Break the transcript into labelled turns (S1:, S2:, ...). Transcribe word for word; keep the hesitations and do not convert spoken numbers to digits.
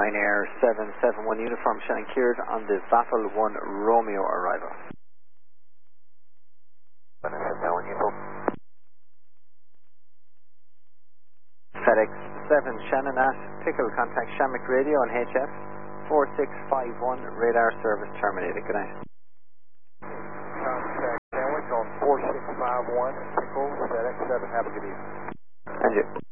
S1: Ryanair seven seven one uniform Shannon cleared on the Vaffle one Romeo arrival. FedEx seven Shannon at Pickle, contact Shamrock Radio on H F four six five one, radar service terminated. Good night.
S2: Contact Sandwich on four six five one, Pickle, FedEx seven, have a good evening.
S1: And you.